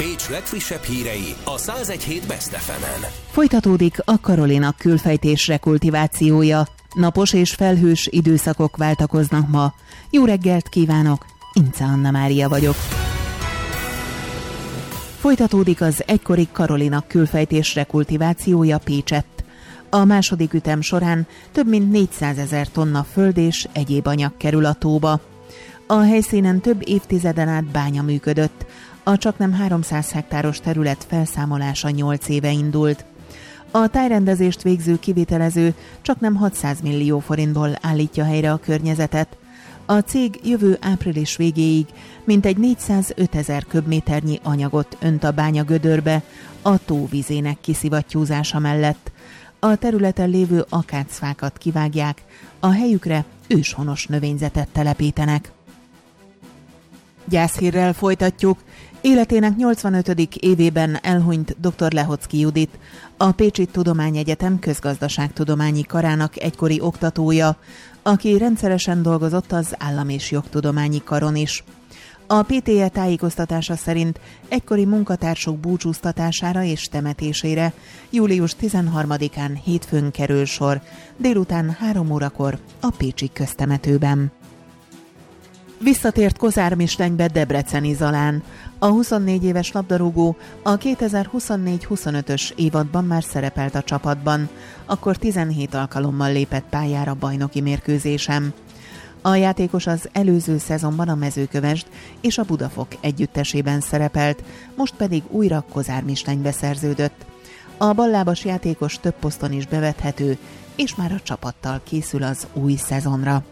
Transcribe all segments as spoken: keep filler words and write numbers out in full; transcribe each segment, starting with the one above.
Pécs legfrissebb hírei a száz egy hét Best ef emen. Folytatódik a Karolinak külfejtés rekultivációja. Napos és felhős időszakok váltakoznak ma. Jó reggelt kívánok, Ince Anna Mária vagyok. Folytatódik az egykori Karolinak külfejtés rekultivációja Pécsett. A második ütem során több mint négyszázezer tonna föld és egyéb anyag kerül a tóba. A helyszínen több évtizeden át bánya működött. A csaknem háromszáz hektáros terület felszámolása nyolc éve indult. A tájrendezést végző kivitelező csaknem hatszáz millió forintból állítja helyre a környezetet. A cég jövő április végéig mintegy négyszázötezer köbméternyi anyagot önt a bánya gödörbe a tó vizének kiszivattyúzása mellett. A területen lévő akácfákat kivágják, a helyükre őshonos növényzetet telepítenek. Gyászhírrel folytatjuk. Életének nyolcvanötödik évében elhunyt dr. Lehocki Judit, a Pécsi Tudományegyetem közgazdaságtudományi karának egykori oktatója, aki rendszeresen dolgozott az állam- és jogtudományi karon is. A pé té e tájékoztatása szerint egykori munkatársuk búcsúztatására és temetésére július tizenharmadikán hétfőn kerül sor, délután három órakor a pécsi köztemetőben. Visszatért Kozár Mislenybe Debreceni Zalán. A huszonnégy éves labdarúgó a kétezer-huszonnégy huszonötös évadban már szerepelt a csapatban, akkor tizenhét alkalommal lépett pályára bajnoki mérkőzésen. A játékos az előző szezonban a Mezőkövesd és a Budafok együttesében szerepelt, most pedig újra Kozár Mislenybe szerződött. A ballábas játékos több poszton is bevethető, és már a csapattal készül az új szezonra.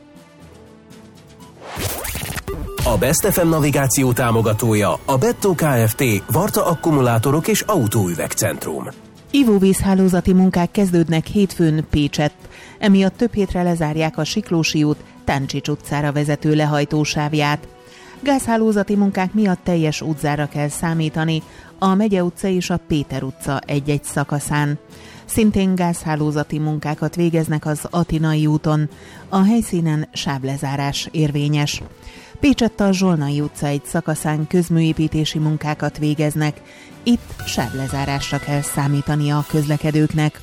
A Best ef em navigáció támogatója a Bettó Kft. Varta akkumulátorok és autóüvegcentrum. Ivóvízhálózati munkák kezdődnek hétfőn Pécsett, emiatt több hétre lezárják a Siklósi út Táncsics utcára vezető lehajtósávját. Gázhálózati munkák miatt teljes útzára kell számítani a Megye utca és a Péter utca egy-egy szakaszán. Szintén gázhálózati munkákat végeznek az Atinai úton, a helyszínen sávlezárás érvényes. Pécsett a Zsolnai utca egy szakaszán közműépítési munkákat végeznek, itt sávlezárásra kell számítani a közlekedőknek.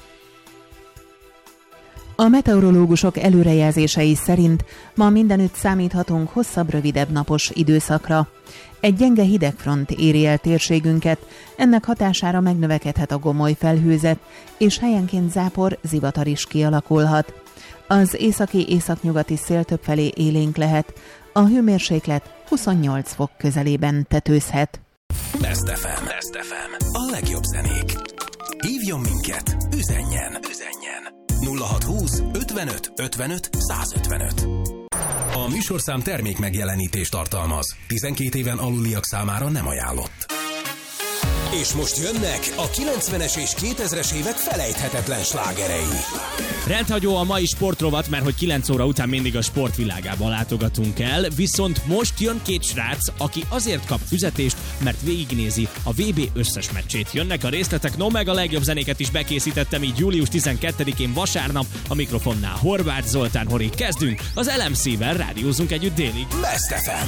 A meteorológusok előrejelzései szerint ma mindenütt számíthatunk hosszabb, rövidebb napos időszakra. Egy gyenge hidegfront éri el térségünket, ennek hatására megnövekedhet a gomoly felhőzet, és helyenként zápor, zivatar is kialakulhat. Az északi-északnyugati szél többfelé élénk lehet, a hőmérséklet huszonnyolc fok közelében tetőzhet. Best ef em. Best ef em. A legjobb zenék. Hívjon minket, üzenjen, üzenjen. nulla hat húsz ötvenöt ötvenöt százötvenöt. A műsorszám termék megjelenítést tartalmaz. tizenkét éven aluliak számára nem ajánlott. És most jönnek a kilencvenes és kétezres évek felejthetetlen slágerei. Rendhagyó a mai sportrovat, mert hogy kilenc óra után mindig a sportvilágába látogatunk el, viszont most jön két srác, aki azért kap fizetést, mert végignézi a vé bé összes meccsét. Jönnek a részletek, no meg a legjobb zenéket is bekészítettem így július tizenkettedikén vasárnap, a mikrofonnál Horváth Zoltán Hori. Kezdünk, az el em cé-vel rádiózunk együtt délig. Best ef em.